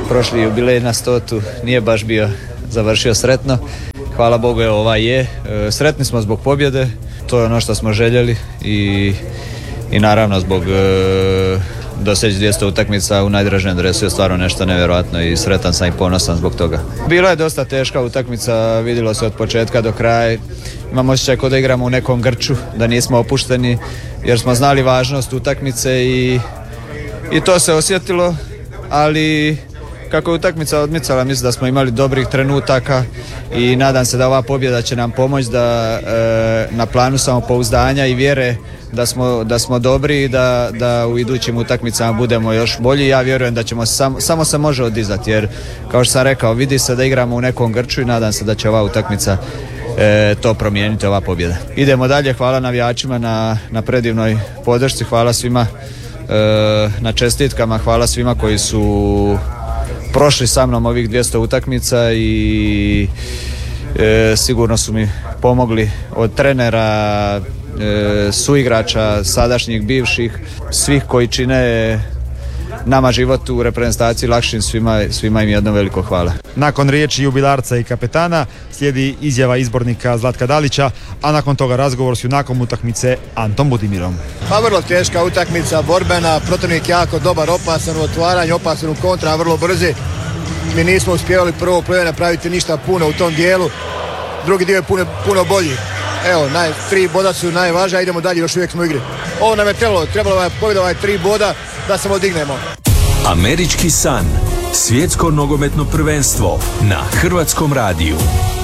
prošli jubilej na 100. nije baš bio završio sretno. Hvala Bogu, evo ovaj je. Sretni smo zbog pobjede, to je ono što smo željeli i naravno zbog doseći 200 utakmica u najdražem dresu je stvarno nešto nevjerojatno i sretan sam i ponosan zbog toga. Bila je dosta teška utakmica, vidjelo se od početka do kraja. Imam osjećaj kao da igramo u nekom grču, da nismo opušteni jer smo znali važnost utakmice i to se osjetilo, ali kako je utakmica odmicala, mislim da smo imali dobrih trenutaka i nadam se da ova pobjeda će nam pomoći da na planu samopouzdanja i vjere da smo dobri i da u idućim utakmicama budemo još bolji. Ja vjerujem da ćemo samo se može odizati jer kao što sam rekao, vidi se da igramo u nekom grču i nadam se da će ova utakmica to promijeniti, ova pobjeda. Idemo dalje, hvala navijačima na predivnoj podršci, hvala svima na čestitkama, hvala svima koji su prošli sa mnom ovih 200 utakmica i sigurno su mi pomogli od trenera, suigrača, sadašnjih, bivših, svih koji čine nama život u reprezentaciji lakšim, svima im jedno veliko hvala. Nakon riječi jubilarca i kapetana slijedi izjava izbornika Zlatka Dalića, a nakon toga razgovor s junakom utakmice Antom Budimirom. Pa vrlo teška utakmica, borbena, protivnik jako dobar, opasan u otvaranju, opasan u kontra, vrlo brzi. Mi nismo uspjevali prvo play napraviti ništa puno u tom dijelu, drugi dio je puno bolji. Evo, 3 boda su najvažnija, idemo dalje, još uvijek smo u igri. Ovo nam je trebalo je pobjeda, 3 boda da se odignemo. Američki san, svjetsko nogometno prvenstvo na Hrvatskom radiju.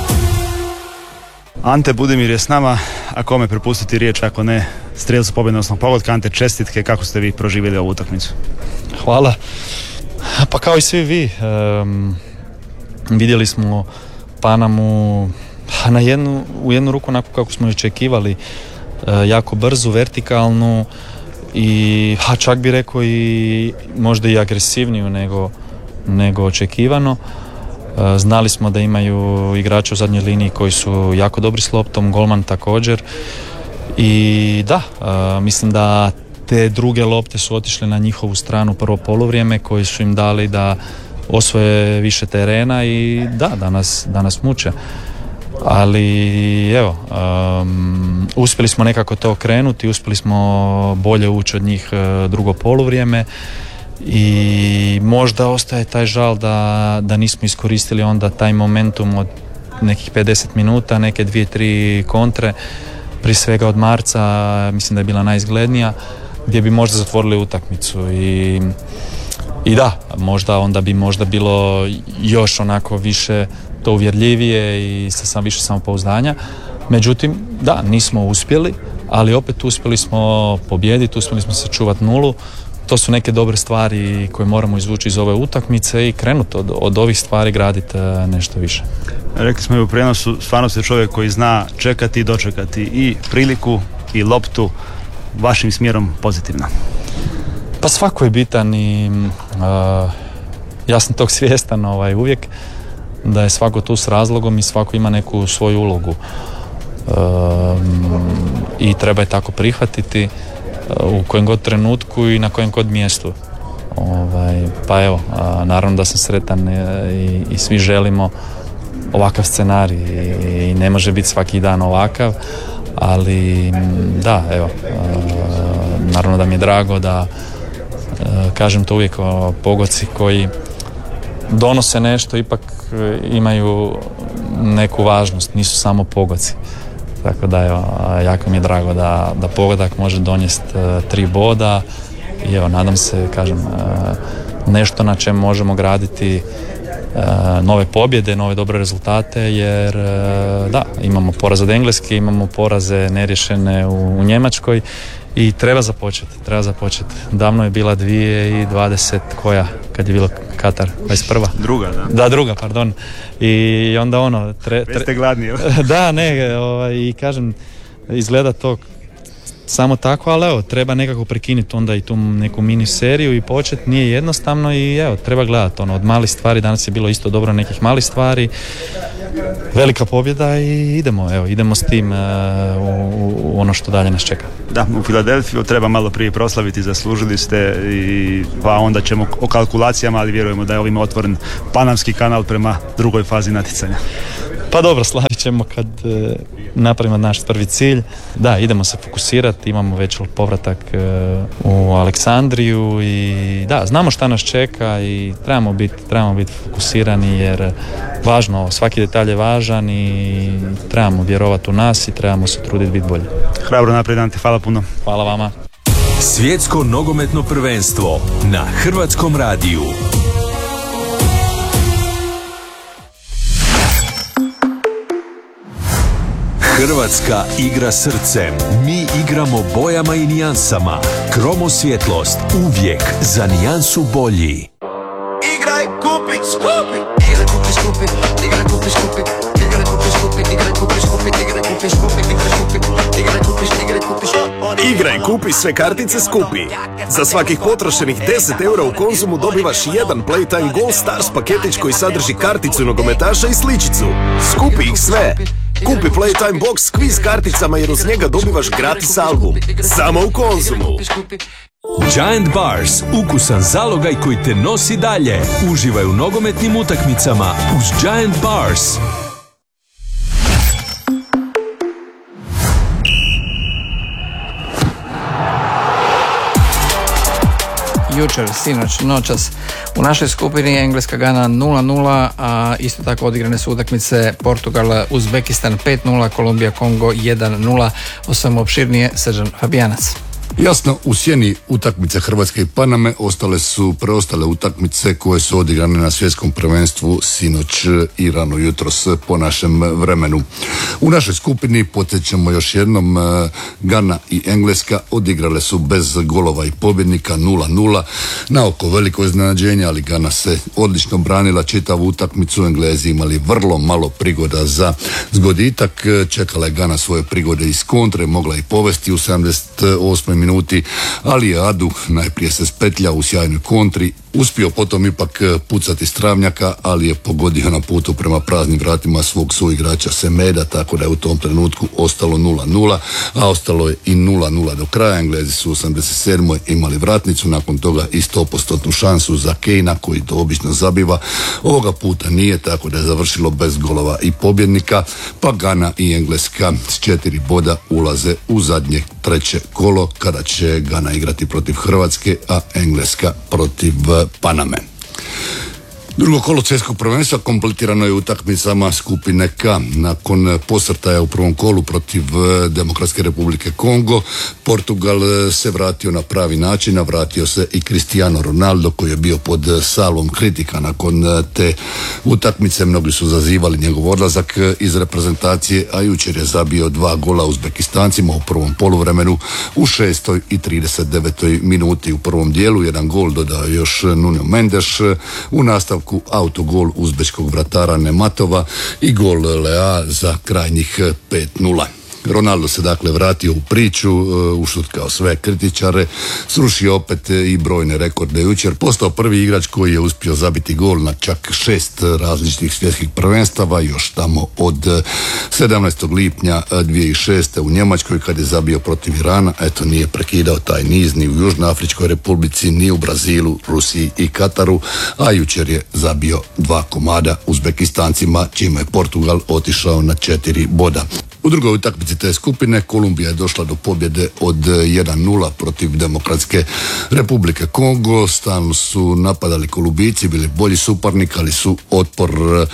Ante Budimir je s nama, a kome prepustiti riječ ako ne strijelcu pobjednosnog pogotka. Ante, čestitke, kako ste vi proživjeli ovu utakmicu? Hvala. Pa kao i svi vi, vidjeli smo Panamu u jednu ruku onako kako smo očekivali, jako brzu, vertikalnu i čak bi rekao i možda i agresivniju nego očekivano. Znali smo da imaju igrače u zadnjoj liniji koji su jako dobri s loptom, golman također i da, mislim da te druge lopte su otišle na njihovu stranu prvo poluvrijeme koji su im dali da osvoje više terena i da nas muče. Ali evo, uspjeli smo nekako to okrenuti, uspjeli smo bolje ući od njih drugo poluvrijeme i možda ostaje taj žal da nismo iskoristili onda taj momentum od nekih 50 minuta, neke 2-3 kontre, prije svega od Marca, mislim da je bila najizglednija, gdje bi možda zatvorili utakmicu i da, onda bi bilo još onako više to uvjerljivije i sa više samopouzdanja. Međutim, da, nismo uspjeli, ali opet uspjeli smo pobijediti, uspjeli smo sačuvati nulu. To su neke dobre stvari koje moramo izvući iz ove utakmice i krenuti od ovih stvari graditi nešto više. Rekli smo i u prenosu, stvarno ste čovjek koji zna čekati i dočekati i priliku i loptu, vašim smjerom pozitivno. Pa svako je bitan i ja sam tog svjestan uvijek da je svako tu s razlogom i svako ima neku svoju ulogu i treba je tako prihvatiti u kojem god trenutku i na kojem god mjestu. Pa evo, naravno da sam sretan i svi želimo ovakav scenarij i ne može biti svaki dan ovakav, ali da, evo, naravno da mi je drago da kažem to uvijek, pogodci koji donose nešto ipak imaju neku važnost, nisu samo pogodci. Tako da evo, jako mi je drago da pogodak može donijeti 3 boda i evo, nadam se, kažem, nešto na čem možemo graditi nove pobjede, nove dobre rezultate, jer da, imamo poraz od Engleske, imamo poraze neriješene u Njemačkoj i treba započeti. Davno je bila 2020, koja, kad je bilo Katar, 21. Druga, da. Da, druga, pardon. I onda ste gladni, evo. Da, i kažem, izgleda to samo tako, ali evo, treba nekako prekinuti onda i tu neku mini seriju i početi, nije jednostavno i evo, treba gledati od malih stvari, danas je bilo isto dobro nekih malih stvari velika pobjeda i idemo s tim u ono što dalje nas čeka. Da, u Filadelfiju treba malo prije proslaviti, zaslužili ste, pa onda ćemo o kalkulacijama, ali vjerujemo da je ovim otvoren Panamski kanal prema drugoj fazi natjecanja. Pa dobro, slavit ćemo kad napravimo naš prvi cilj. Da, idemo se fokusirati, imamo već povratak u Aleksandriju i da, znamo šta nas čeka i trebamo biti fokusirani jer važno, svaki detalj je važan i trebamo vjerovati u nas i trebamo se truditi biti bolji. Hrabro naprijed, Ante, hvala puno. Hvala vama. Svjetsko nogometno prvenstvo na Hrvatskom radiju. Hrvatska igra srcem. Mi igramo bojama i nijansama. Kromo svjetlost. Uvijek za nijansu bolji. Igraj, kupi, skupi. Igraj, kupi, skupi. Igraj, kupi, skupi. Igraj, kupi, skupi. Igraj, kupi, skupi. Igraj, kupi, skupi. Igraj, skupi. Igraj, kupi, igraj, kupi. Igraj, kupi sve kartice skupi. Za svakih potrošenih 10 eura u Konzumu dobivaš jedan Playtime Gold Stars paketić koji sadrži karticu nogometaša i sličicu. Skupi ih sve. Kupi Playtime Box s quiz karticama jer uz njega dobivaš gratis album. Samo u Konzumu. Giant Bars, ukusan zalogaj koji te nosi dalje. Uživaj u nogometnim utakmicama uz Giant Bars. Jučer, sinoć, noćas u našoj skupini Engleska Gana 0-0, a isto tako odigrane su utakmice Portugal Uzbekistan 5-0, Kolumbija Kongo 1-0. O svemu opširnije Srđan Fabijanac. Jasno, u sjeni utakmice Hrvatske i Paname ostale su preostale utakmice koje su odigrane na svjetskom prvenstvu sinoć i rano jutros po našem vremenu. U našoj skupini, podsjećamo još jednom, Gana i Engleska odigrale su bez golova i pobjednika 0-0. Na oko veliko iznenađenje, ali Gana se odlično branila čitavu utakmicu. Englezi imali vrlo malo prigoda za zgoditak. Čekala je Gana svoje prigode iz kontre, mogla i povesti u 78. minuti, ali je Adu najprije se spetlja u sjajnoj kontri, uspio potom ipak pucati s travnjaka, ali je pogodio na putu prema praznim vratima svog suigrača Semeda, tako da je u tom trenutku ostalo 0-0, a ostalo je i 0-0 do kraja. Englezi su u 87. imali vratnicu, nakon toga i 100% šansu za Kejna koji to obično zabiva. Ovoga puta nije, tako da je završilo bez golova i pobjednika, pa Gana i Engleska s 4 boda ulaze u zadnje treće kolo, kada će Gana igrati protiv Hrvatske, a Engleska protiv Paname. Drugo kolo svjetskog prvenstva kompletirano je utakmicama skupine K. Nakon posrtaja u prvom kolu protiv Demokratske republike Kongo, Portugal se vratio na pravi način, a vratio se i Cristiano Ronaldo koji je bio pod salvom kritika nakon te utakmice. Mnogi su zazivali njegov odlazak iz reprezentacije, a jučer je zabio 2 gola Uzbekistancima u prvom poluvremenu u 6. i 39. minuti. U prvom dijelu jedan gol dodao još Nuno Mendes, u nastavku autogol uzbečkog vratara Nematova i gol Lea za krajnjih 5-0. Ronaldo se dakle vratio u priču, ušutkao sve kritičare, srušio opet i brojne rekorde jučer, postao prvi igrač koji je uspio zabiti gol na čak 6 različitih svjetskih prvenstava, još tamo od 17. lipnja 2006. u Njemačkoj kad je zabio protiv Irana. Eto, nije prekidao taj niz ni u Južnoafričkoj republici, ni u Brazilu, Rusiji i Kataru, a jučer je zabio 2 komada Uzbekistancima, čime je Portugal otišao na 4 boda. U drugoj utakmici te skupine Kolumbija je došla do pobjede od 1-0 protiv Demokratske republike Kongo. Stalno su napadali Kolumbijci, bili bolji suparnik, ali su otpor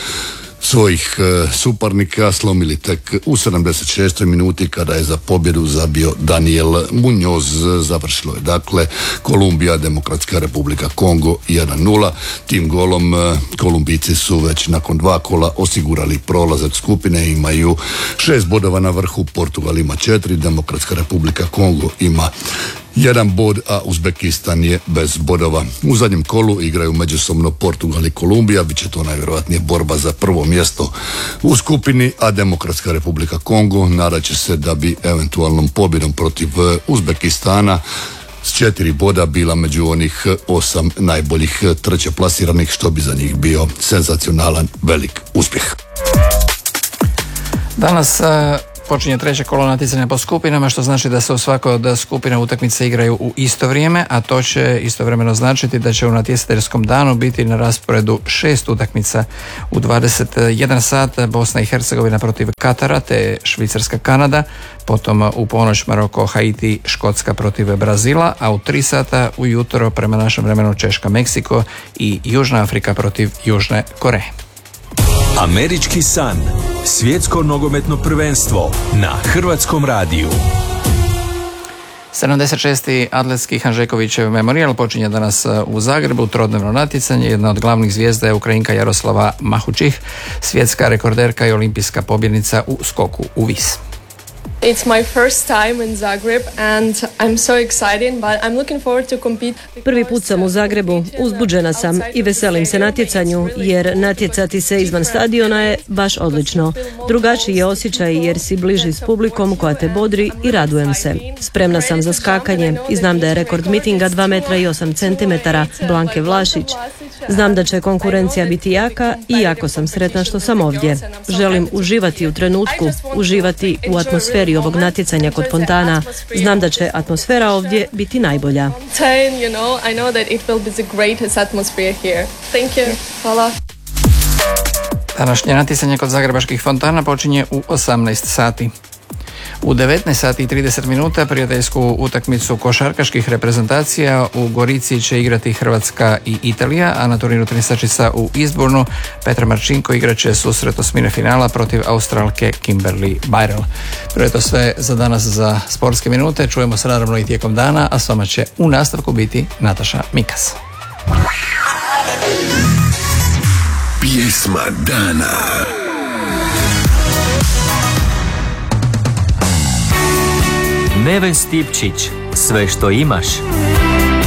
svojih suparnika slomili tek u 76. minuti kada je za pobjedu zabio Daniel Muñoz. Završilo je dakle Kolumbija, Demokratska republika Kongo 1-0. Tim golom Kolumbijci su već nakon 2 kola osigurali prolazak skupine, imaju 6 bodova na vrhu, Portugal ima 4, Demokratska republika Kongo ima 1 bod, a Uzbekistan je bez bodova. U zadnjem kolu igraju međusobno Portugal i Kolumbija, bit će to najvjerojatnije borba za prvo mjesto u skupini, a Demokratska republika Kongo nadat će se da bi eventualnom pobjedom protiv Uzbekistana s 4 boda bila među onih 8 najboljih treće plasiranih, što bi za njih bio senzacionalan velik uspjeh. Danas počinje treće kolo natjecanja po skupinama, što znači da se u svakoj od skupina utakmice igraju u isto vrijeme, a to će istovremeno značiti da će u natjecateljskom danu biti na rasporedu 6 utakmica. U 21 sat Bosna i Hercegovina protiv Katara te Švicarska Kanada, potom u ponoć Maroko, Haiti, Škotska protiv Brazila, a u 3 sata ujutro prema našem vremenu Češka, Meksiko i Južna Afrika protiv Južne Koreje. Američki san. Svjetsko nogometno prvenstvo na Hrvatskom radiju. 76. atletski Hanžekovićev memorijal počinje danas u Zagrebu, trodnevno natjecanje. Jedna od glavnih zvijezda je Ukrajinka Jaroslava Mahučih, svjetska rekorderka i olimpijska pobjednica u skoku u vis. It's my first time in Zagreb and I'm so excited, but I'm looking forward to compete. Prvi put sam u Zagrebu, uzbuđena sam i veselim se natjecanju, jer natjecati se izvan stadiona je baš odlično. Drugačiji je osjećaj jer si bliži s publikom koja te bodri i radujem se. Spremna sam za skakanje i znam da je rekord mitinga 2 metra i 8 centimetara Blanke Vlašić. Znam da će konkurencija biti jaka i jako sam sretna što sam ovdje. Želim uživati u trenutku, uživati u atmosferi ovog natjecanja kod fontana. Znam da će atmosfera ovdje biti najbolja. Današnje natjecanje kod zagrebačkih fontana počinje u 18 sati. U 19 sati i 30 minuta prijateljsku utakmicu košarkaških reprezentacija u Gorici će igrati Hrvatska i Italija, a na turniru tenisačica u Eastbournu Petra Marčinko igraće susret osmine finala protiv Australke Kimberly Byrrell. Prvo je to sve za danas za sportske minute. Čujemo se naravno i tijekom dana, a s vama će u nastavku biti Nataša Mikas. Pjesma dana. Neven Stipčić, sve što imaš.